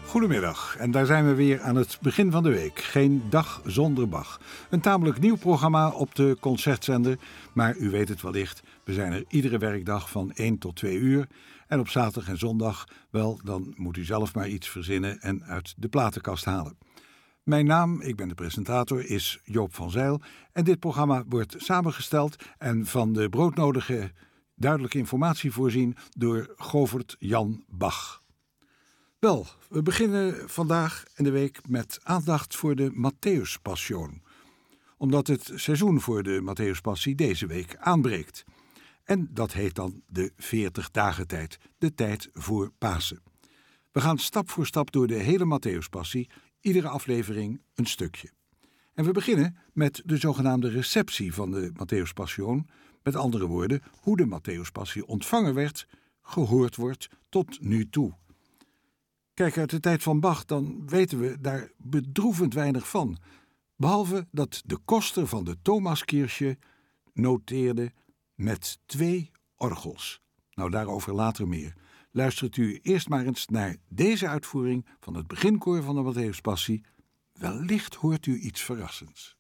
Goedemiddag, en daar zijn we weer aan het begin van de week. Geen dag zonder Bach. Een tamelijk nieuw programma op de concertzender, maar u weet het wellicht, we zijn er iedere werkdag van 1 tot 2 uur. En op zaterdag en zondag, wel, dan moet u zelf maar iets verzinnen en uit de platenkast halen. Mijn naam, ik ben de presentator, is Joop van Zijl en dit programma wordt samengesteld en van de broodnodige duidelijke informatie voorzien door Govert Jan Bach. Wel, we beginnen vandaag en de week met aandacht voor de Matthäuspassion, omdat het seizoen voor de Matthäuspassie deze week aanbreekt. En dat heet dan de 40-dagen-tijd, de tijd voor Pasen. We gaan stap voor stap door de hele Matthäuspassie, iedere aflevering een stukje. En we beginnen met de zogenaamde receptie van de Matthäuspassion, met andere woorden, hoe de Matthäuspassie ontvangen werd, gehoord wordt tot nu toe. Kijk, uit de tijd van Bach, dan weten we daar bedroevend weinig van. Behalve dat de koster van de Thomaskirche noteerde met 2 orgels. Nou, daarover later meer. Luistert u eerst maar eens naar deze uitvoering van het beginkoor van de Matthäuspassie. Wellicht hoort u iets verrassends.